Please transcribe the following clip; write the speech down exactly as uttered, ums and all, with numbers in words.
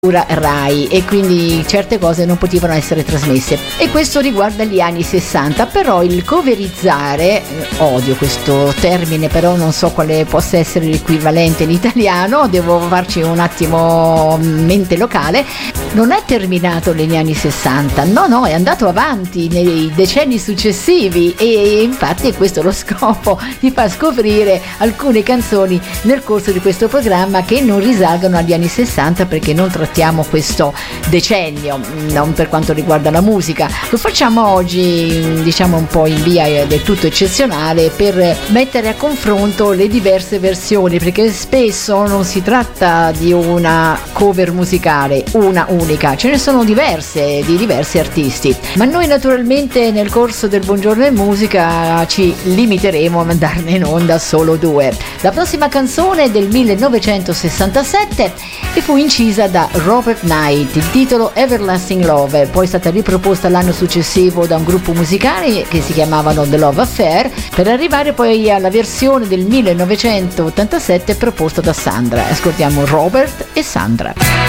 Rai, e quindi certe cose non potevano essere trasmesse, e questo riguarda gli anni sessanta. Però il coverizzare, odio questo termine, però non so quale possa essere l'equivalente in italiano, devo farci un attimo mente locale, non è terminato negli anni sessanta, no no, è andato avanti nei decenni successivi, e infatti è questo lo scopo, di far scoprire alcune canzoni nel corso di questo programma che non risalgono agli anni sessanta, perché non trattiamo questo decennio, non per quanto riguarda la musica. Lo facciamo oggi, diciamo, un po' in via del tutto eccezionale, per mettere a confronto le diverse versioni, perché spesso non si tratta di una cover musicale, una unica, ce ne sono diverse, di diversi artisti, ma noi naturalmente nel corso del Buongiorno in Musica ci limiteremo a mandarne in onda solo due. La prossima canzone è del millenovecentosessantasette e fu incisa da Robert Knight, il titolo Everlasting Love, poi è stata riproposta l'anno successivo da un gruppo musicale che si chiamavano The Love Affair, per arrivare poi alla versione del millenovecentottantasette proposta da Sandra. Ascoltiamo Robert e Sandra.